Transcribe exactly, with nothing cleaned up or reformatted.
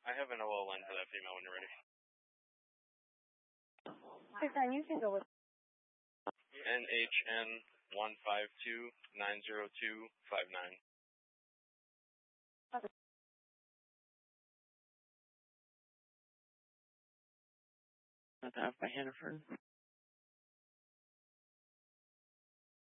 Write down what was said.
I have an O L N for that female when you're ready. Okay, fine, you can go with N H N one five two nine zero two five nine. Okay. Not that by Hannaford.